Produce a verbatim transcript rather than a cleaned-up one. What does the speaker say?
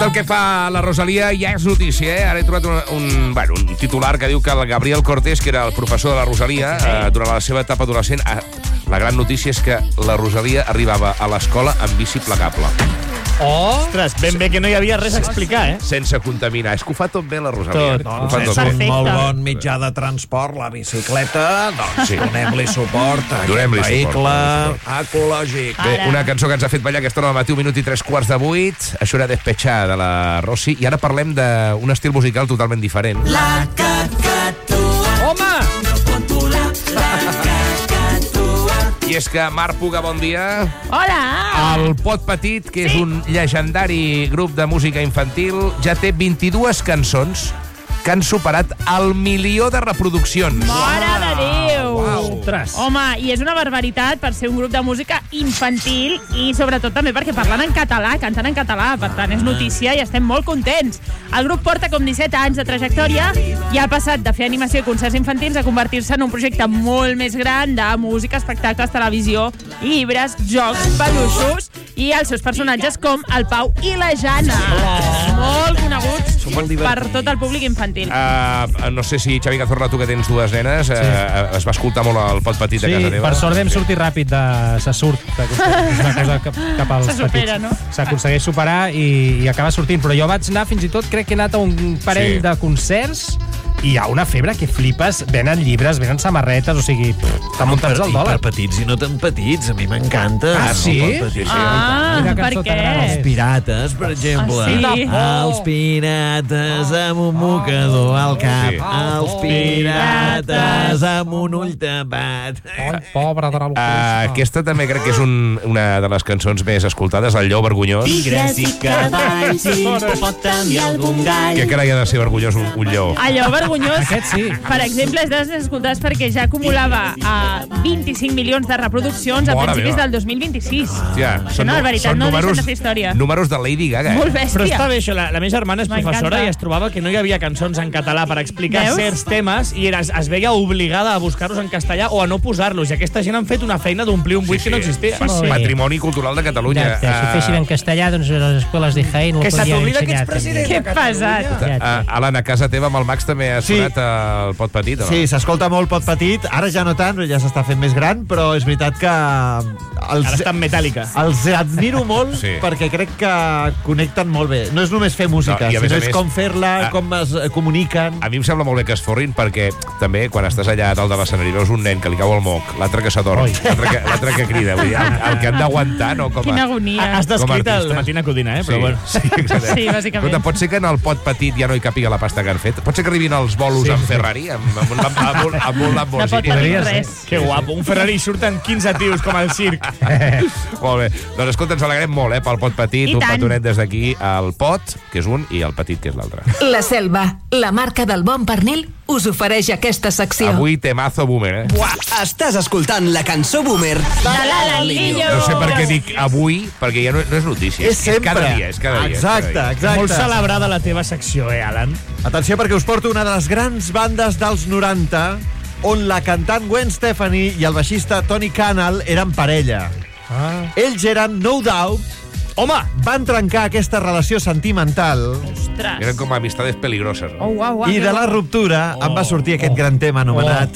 el que fa la Rosalia ja és notícia, eh? Ara he trobat un, un, bueno, un titular que diu que el Gabriel Cortés, que era el professor de la Rosalia, eh, durant la seva etapa adolescent, eh, la gran notícia és que la Rosalia arribava a l'escola amb bici plegable. Oh! Ostres, ben bé que no hi havia res a explicar, eh? Sense contaminar. És que ho fa tot bé la Rosalia. Tot. Ho fa És tot un bé. molt bon mitjà de transport, la bicicleta, doncs Sí. donem-li suport a Donem-li aquest vehicle suport. ecològic. Bé, una cançó que ens ha fet ballar aquesta hora del matí, un minut i tres quarts de vuit. Això era Despechar, de la Rossi. I ara parlem d'un estil musical totalment diferent. La cacatua. Home! No conto la, la cacatua. I és que Marc Puga, bon dia. Hola! El Pot Petit, que és un llegendari grup de música infantil, ja té vint-i-dues cançons que han superat el milió de reproduccions. Mare de Déu! Ostres! Home, i és una barbaritat per ser un grup de música infantil i sobretot també perquè parlen en català, canten en català, per tant és notícia i estem molt contents. El grup porta com disset anys de trajectòria i ha passat de fer animació i concerts infantils a convertir-se en un projecte molt més gran de música, espectacles, televisió, llibres, jocs, peluixos i els seus personatges com el Pau i la Jana. Molt coneguts per tot el públic infantil. Uh, no sé si, Xavi Cazorla, tu que tens dues nenes, uh, sí. es va escoltar molt el Pot Petit Sí, a casa teva. per sort vam sortir ràpid de... Se surt, és una cosa cap, cap als Se supera, petits. no? S'aconsegueix superar i, i acaba sortint. Però jo vaig anar, fins i tot, crec que he anat a un parell Sí. de concerts i hi ha una febre que flipes. Venen llibres, venen samarretes, o sigui, pff, estan muntats al I dòlar. per petits i no tan petits, a mi m'encanta. Ah, sí? El Pot Petit. Ah, Quina per cançó què? t'agrada Els pirates, per exemple. Ah, sí? Els pirates amb un mocador al cap. Sí. Els pirates amb un ull tapat. Ai, pobre de la Uh, aquesta també crec que és un, una de les cançons més escoltades, El lleó vergonyós. Tigres i cavalls, hipopòtam i algun gall. Què carai ha de ser vergonyós un, un lleó? Allò vergonyós, Aquest sí. per exemple, és de les més escoltades perquè ja acumulava uh, vint-i-cinc milions de reproduccions a Mare principis meva. del dos mil vint-i-sis. Hòstia, Són una barbaritat, no deixen de fer història. números de Lady Gaga. Molt Eh? Però està bèstia. bé això, la, la meva germana és M'encanta. professora i es trobava que no hi havia cançons en català per explicar Veus? certs temes i es, es veia obligada a buscar-los en castellà o a no posar-los. I aquesta gent han fet una feina d'omplir un buit Sí, que no sí. existia. Sí, sí. Patrimoni cultural de Catalunya. Exacte, si fessin en castellà, doncs a les escoles de Jaén ho Que se podrien t'oblida que ets ensenyar. president. Que pesat. Uh, uh, Alan, a casa teva amb el Max també ha Sí. sonat uh, el Pot Petit, o no? Sí, s'escolta molt Pot Petit. Ara ja no tant, ja s'està fent més gran, però és veritat que els, Ara està en metàl·lica. els admiro molt Sí. perquè crec que connecten molt bé. No és només fer música, No, i a més sinó a és més- com fer-la, Ah. com es eh, comuniquen. A mi em sembla molt bé que es forrin perquè també quan estàs allà a dalt de l'escenari veus un nen que li cau el moc, l'altre que s'adorm, l'altre que, l'altre que crida. Vull dir, el, el que han d'aguantar, no? Com a, Quina agonia. Has descrit el artistes. Matina Codina, eh? Sí, Però bueno. sí, exacte. Sí, bàsicament. Escolta, pot ser que en el Pot Petit ja no hi càpiga la pasta que han fet? Pot ser que arribin els bolos Sí, amb sí. Ferrari, amb, amb, un, amb, amb, un, amb un No Lamborghini? pot tenir Podria res. Que guapo, un Ferrari i surten quinze tios com al circ. Molt bé. Doncs escolta, ens alegrem molt, eh, pel Pot Petit. I Un tant. petonet des d'aquí al Pot, que és un, i el Petit, que és l'altre. La Selva, la marca del bon pernil, us ofereix aquesta secció. Avui temazo boomer, eh? Estàs escoltant la cançó Boomer. La la la lillo. No sé per què dic avui, perquè ja no, no és notícia. És sempre. cada dia, és cada dia. és cada Exacte, dia. exacte. Molt celebrada la teva secció, eh, Alan? Atenció, perquè us porto una de les grans bandes dels noranta on la cantant Gwen Stefani i el baixista Tony Canal eren parella. Ah. Ells eren No Doubt. Home, van trencar aquesta relació sentimental Ostres. Eren com amistades peligroses. No? Oh, uau, uau, i que de la guapo. ruptura en va sortir aquest gran tema anomenat